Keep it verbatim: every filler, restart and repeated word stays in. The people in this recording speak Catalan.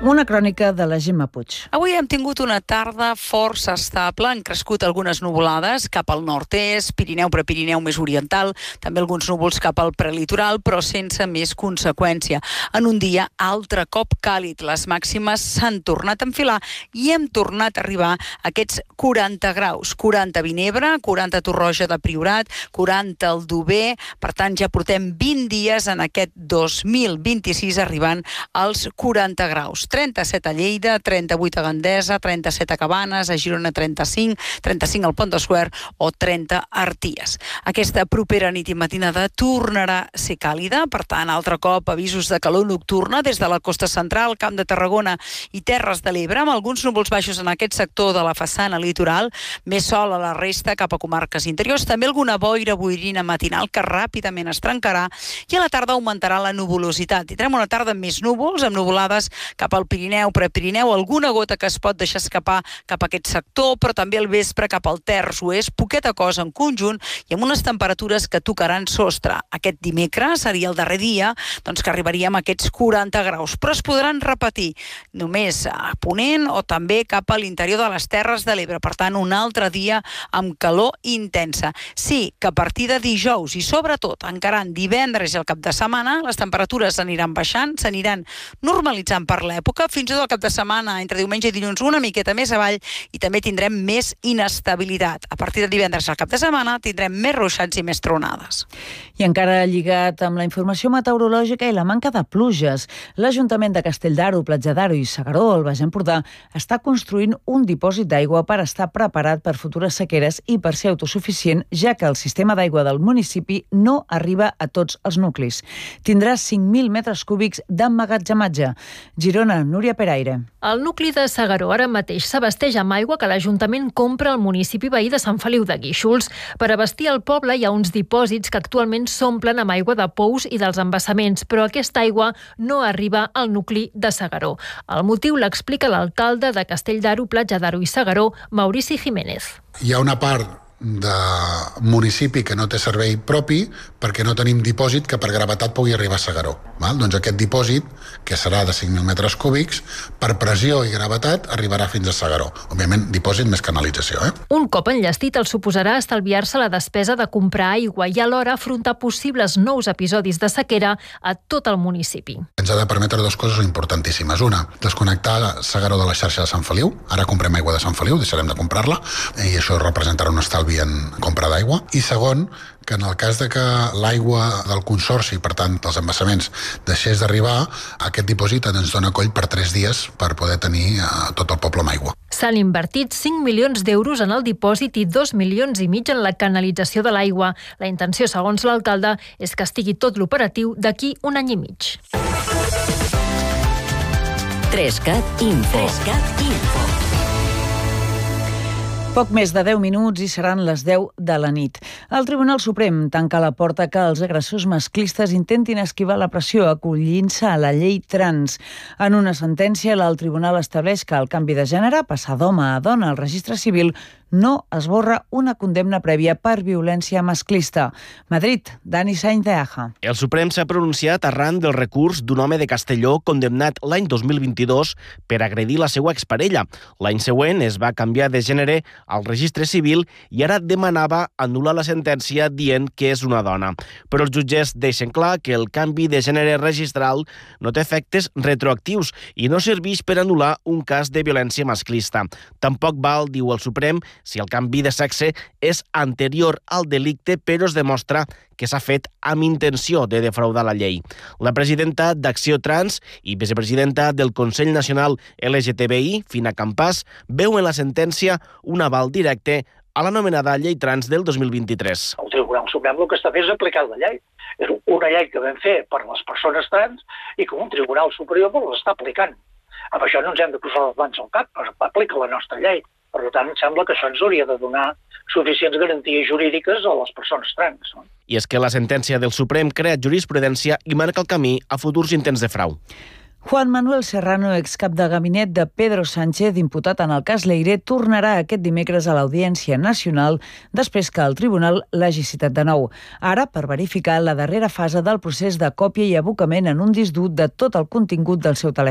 Una crònica de la Gemma Puig. Avui hem tingut una tarda força estable, han crescut algunes nuvolades cap al nord-est, Pirineu, Prepirineu més oriental, també alguns núvols cap al prelitoral, però sense més conseqüència. En un dia altre cop càlid, les màximes s'han tornat a enfilar i hem tornat a arribar a aquests quaranta graus. quaranta a Vinebre, quaranta a Torroja de Priorat, quaranta al Aldover, per tant ja portem vint dies en aquest dos mil vint-i-sis arribant als quaranta graus. trenta-set a Lleida, trenta-vuit a Gandesa, trenta-set a Cabanes, a Girona trenta-cinc, trenta-cinc al Pont de Suert o trenta a Arties. Aquesta propera nit i matinada tornarà a ser càlida, per tant, altre cop avisos de calor nocturna des de la costa central, Camp de Tarragona i Terres de l'Ebre, amb alguns núvols baixos en aquest sector de la façana litoral, més sol a la resta cap a comarques interiors, també alguna boira boirina matinal que ràpidament es trencarà i a la tarda augmentarà la nuvolositat. Tindrem una tarda amb més núvols, amb nuvolades cap al Pirineu, Prepirineu, alguna gota que es pot deixar escapar cap a aquest sector, però també al vespre cap al terç oest, poqueta cosa en conjunt i amb unes temperatures que tocaran sostre. Aquest dimecres seria el darrer dia doncs, que arribaríem a aquests quaranta graus, però es podran repetir només a Ponent o també cap a l'interior de les Terres de l'Ebre. Per tant, un altre dia amb calor intensa. Sí, que a partir de dijous i sobretot encara en divendres i el cap de setmana les temperatures aniran baixant, s'aniran normalitzant per l'època, fins i tot el cap de setmana, entre diumenge i dilluns, una miqueta més avall i també tindrem més inestabilitat. A partir de divendres al cap de setmana tindrem més ruixats i més tronades. I encara lligat amb la informació meteorològica i la manca de pluges, l'Ajuntament de Castelldaro, Platja d'Aro i S'Agaró, al Baix Empordà, està construint un dipòsit d'aigua per estar preparat per futures sequeres i per ser autosuficient, ja que el sistema d'aigua del municipi no arriba a tots els nuclis. Tindrà cinc mil metres cúbics d'emmagatzematge. Girona, Núria Peraire. El nucli de S'Agaró ara mateix s'abasteix amb aigua que l'Ajuntament compra al municipi veí de Sant Feliu de Guíxols. Per abastir el poble hi ha uns dipòsits que actualment s'omplen amb aigua de pous i dels embassaments, però aquesta aigua no arriba al nucli de S'Agaró. El motiu l'explica l'alcalde de Castelldaro, Platja d'Aro i S'Agaró, Maurici Jiménez. Hi ha una part de municipi que no té servei propi perquè no tenim dipòsit que per gravetat pugui arribar a S'Agaró. Val? Doncs aquest dipòsit, que serà de cinc mil metres cúbics, per pressió i gravetat arribarà fins a S'Agaró. Òbviament, dipòsit més canalització. Eh? Un cop enllestit el suposarà estalviar-se la despesa de comprar aigua i alhora afrontar possibles nous episodis de sequera a tot el municipi. Ens ha de permetre dues coses importantíssimes. Una, desconnectar S'Agaró de la xarxa de Sant Feliu. Ara comprem aigua de Sant Feliu, deixarem de comprar-la, i això representarà un estalvi en compra d'aigua. I segon, que en el cas de que l'aigua del consorci, per tant, dels embassaments, deixés d'arribar, aquest dipòsit ens dona coll per tres dies per poder tenir a tot el poble amb aigua. S'han invertit cinc milions d'euros en el dipòsit i dos milions i mig en la canalització de l'aigua. La intenció, segons l'alcalde, és que estigui tot l'operatiu d'aquí un any i mig. Trescat Info. Trescat Info. Poc més de deu minuts i seran les deu de la nit. El Tribunal Suprem tanca la porta que els agressors masclistes intentin esquivar la pressió acollint-se a la llei trans. En una sentència, el Tribunal estableix que el canvi de gènere, passar d'home a dona al registre civil, no esborra una condemna prèvia per violència masclista. Madrid, Dani Sainz de Aja. El Suprem s'ha pronunciat arran del recurs d'un home de Castelló condemnat l'any dos mil vint-i-dos per agredir la seva exparella. L'any següent es va canviar de gènere al registre civil i ara demanava anul·lar la sentència dient que és una dona. Però els jutges deixen clar que el canvi de gènere registral no té efectes retroactius i no serveix per anul·lar un cas de violència masclista. Tampoc val, diu el Suprem, si el canvi de sexe és anterior al delicte, però es demostra que s'ha fet amb intenció de defraudar la llei. La presidenta d'Acció Trans i vicepresidenta del Consell Nacional L G T B I, Fina Campàs, veu en la sentència un aval directe a l'anomenada llei trans del dos mil vint-i-tres. El Tribunal Suprem el que està fent és aplicar la llei. És una llei que vam fer per les persones trans i que un Tribunal Superior l'està aplicant. Amb això no ens hem de posar les mans al cap, aplica la nostra llei. Per tant, em sembla que això ens hauria de donar suficients garanties jurídiques a les persones trans. No? I és que la sentència del Suprem crea jurisprudència i marca el camí a futurs intents de frau. Juan Manuel Serrano, excap de gabinet de Pedro Sánchez, imputat en el cas Leire, tornarà aquest dimecres a l'Audiència Nacional després que el tribunal l'hagi citat de nou. Ara, per verificar la darrera fase del procés de còpia i abocament en un disc dur de tot el contingut del seu telèfon.